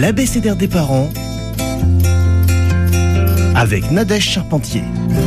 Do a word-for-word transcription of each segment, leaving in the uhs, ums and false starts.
l'abécédaire des parents avec Nadège Charpentier.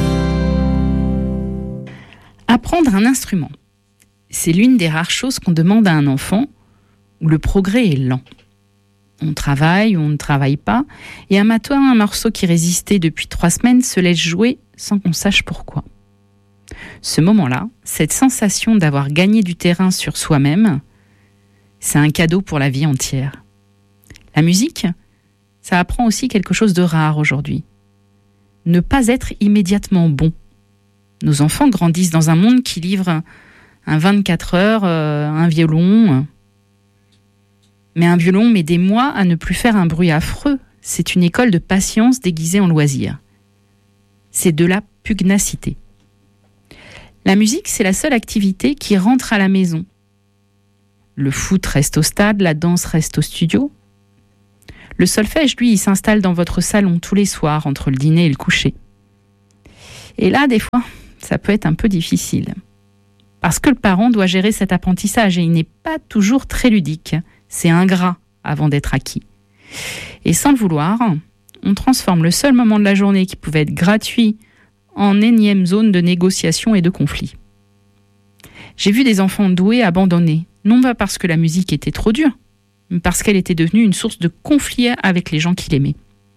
Apprendre un instrument, c'est l'une des rares choses qu'on demande à un enfant où le progrès est lent. On travaille ou on ne travaille pas, et un matin, un morceau qui résistait depuis trois semaines se laisse jouer sans qu'on sache pourquoi. Ce moment-là, cette sensation d'avoir gagné du terrain sur soi-même, c'est un cadeau pour la vie entière. La musique, ça apprend aussi quelque chose de rare aujourd'hui. Ne pas être immédiatement bon. Nos enfants grandissent dans un monde qui livre un vingt-quatre heures, euh, un violon. Mais un violon met des mois à ne plus faire un bruit affreux. C'est une école de patience déguisée en loisir. C'est de la pugnacité. La musique, c'est la seule activité qui rentre à la maison. Le foot reste au stade, la danse reste au studio. Le solfège, lui, il s'installe dans votre salon tous les soirs, entre le dîner et le coucher. Et là, des fois, ça peut être un peu difficile. Parce que le parent doit gérer cet apprentissage et il n'est pas toujours très ludique. C'est ingrat avant d'être acquis. Et sans le vouloir, on transforme le seul moment de la journée qui pouvait être gratuit en énième zone de négociation et de conflit. J'ai vu des enfants doués abandonnés, non pas parce que la musique était trop dure, mais parce qu'elle était devenue une source de conflit avec les gens qui l'aimaient.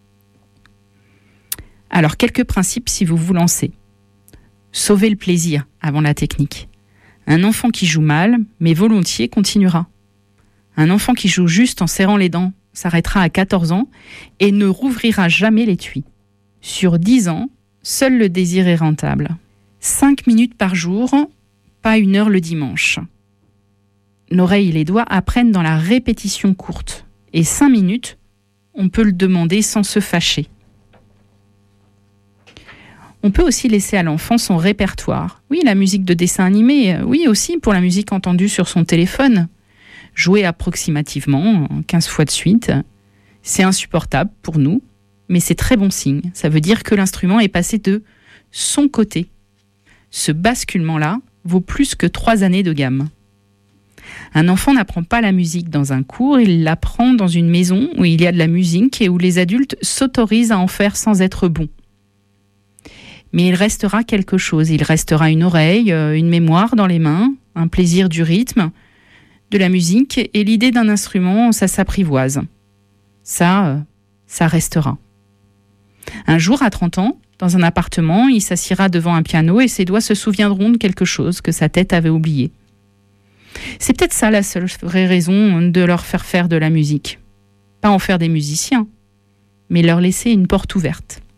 Alors, quelques principes si vous vous lancez. Sauvez le plaisir avant la technique. Un enfant qui joue mal, mais volontiers, continuera. Un enfant qui joue juste en serrant les dents s'arrêtera à quatorze ans et ne rouvrira jamais l'étui. Sur dix ans, seul le désir est rentable. cinq minutes par jour, pas une heure le dimanche. L'oreille et les doigts apprennent dans la répétition courte. Et cinq minutes, on peut le demander sans se fâcher. On peut aussi laisser à l'enfant son répertoire. Oui, la musique de dessin animé, oui aussi pour la musique entendue sur son téléphone. Jouer approximativement quinze fois de suite, c'est insupportable pour nous, mais c'est très bon signe. Ça veut dire que l'instrument est passé de son côté. Ce basculement-là vaut plus que trois années de gamme. Un enfant n'apprend pas la musique dans un cours, il l'apprend dans une maison où il y a de la musique et où les adultes s'autorisent à en faire sans être bons. Mais il restera quelque chose, il restera une oreille, une mémoire dans les mains, un plaisir du rythme, de la musique, et l'idée d'un instrument, ça s'apprivoise. Ça, ça restera. Un jour, à trente ans, dans un appartement, il s'assiera devant un piano et ses doigts se souviendront de quelque chose que sa tête avait oublié. C'est peut-être ça la seule vraie raison de leur faire faire de la musique. Pas en faire des musiciens, mais leur laisser une porte ouverte.